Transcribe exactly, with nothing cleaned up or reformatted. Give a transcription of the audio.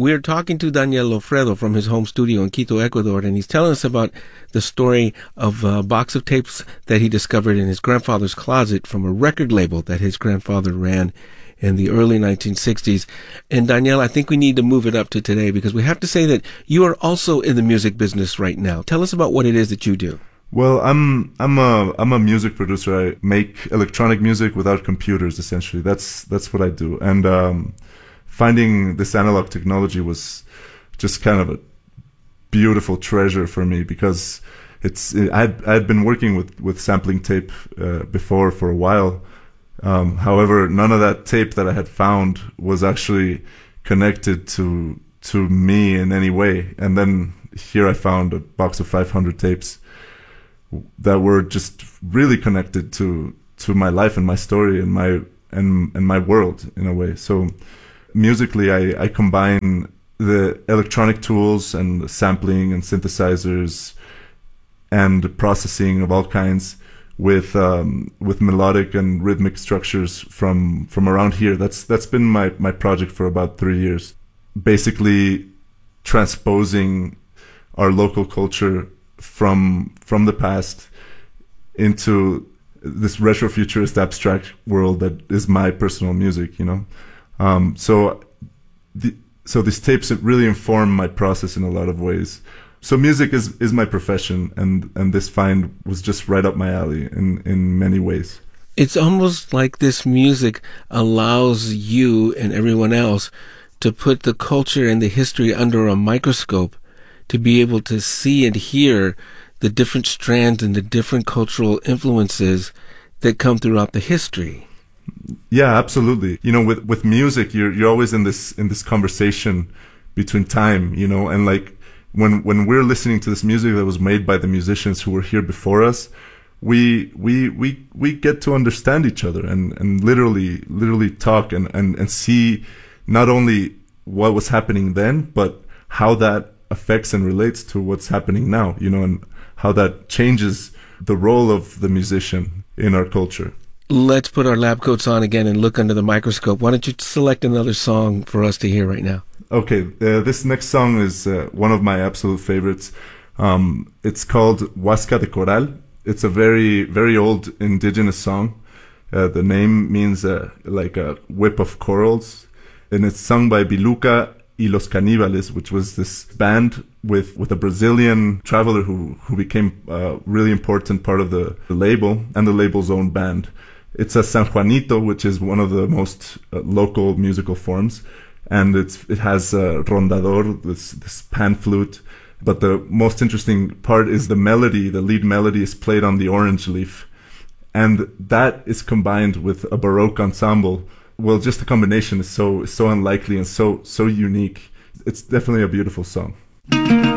We're talking to Daniel Lofredo from his home studio in Quito, Ecuador, and he's telling us about the story of a box of tapes that he discovered in his grandfather's closet from a record label that his grandfather ran in the early nineteen sixties. And Daniel, I think we need to move it up to today because we have to say that you are also in the music business right now. Tell us about what it is that you do. Well, I'm I'm a I'm a music producer. I make electronic music without computers. Essentially, that's that's what I do. And um, finding this analog technology was just kind of a beautiful treasure for me because it's I had I had been working with with sampling tape uh, before for a while. Um, however, none of that tape that I had found was actually connected to to me in any way. And then here I found a box of five hundred tapes that were just really connected to to my life and my story and my and and my world in a way. So musically, I, I combine the electronic tools and the sampling and synthesizers and processing of all kinds with um, with melodic and rhythmic structures from from around here. That's that's been my my project for about three years. Basically, transposing our local culture from from the past into this retrofuturist abstract world that is my personal music. You know, um, so the, so these tapes really inform my process in a lot of ways. So music is, is my profession, and, and this find was just right up my alley in, in many ways. It's almost like this music allows you and everyone else to put the culture and the history under a microscope, to be able to see and hear the different strands and the different cultural influences that come throughout the history. Yeah, absolutely. You know, with, with music, you're you're always in this in this conversation between time, you know, and like When when we're listening to this music that was made by the musicians who were here before us, we we we we get to understand each other and, and literally literally talk and, and, and see not only what was happening then, but how that affects and relates to what's happening now, you know, and how that changes the role of the musician in our culture. Let's put our lab coats on again and look under the microscope. Why don't you select another song for us to hear right now? Okay, uh, this next song is uh, one of my absolute favorites. Um, it's called Huasca de Coral. It's a very, very old indigenous song. Uh, the name means uh, like a whip of corals. And it's sung by Biluca y los Caníbales, which was this band with, with a Brazilian traveler who, who became a really important part of the, the label and the label's own band. It's a San Juanito, which is one of the most uh, local musical forms. And it's it has a rondador, this this pan flute, but the most interesting part is the melody. The lead melody is played on the orange leaf, and that is combined with a Baroque ensemble. Well, just the combination is so so unlikely and so so unique. It's definitely a beautiful song.